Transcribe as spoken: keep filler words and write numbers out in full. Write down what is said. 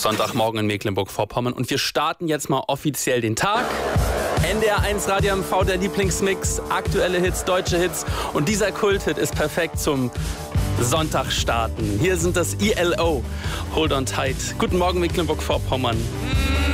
Sonntagmorgen in Mecklenburg-Vorpommern und wir starten jetzt mal offiziell den Tag. N D R eins Radio M V, der Lieblingsmix, aktuelle Hits, deutsche Hits und dieser Kulthit ist perfekt zum Sonntag starten. Hier sind das E L O, Hold on tight. Guten Morgen Mecklenburg-Vorpommern.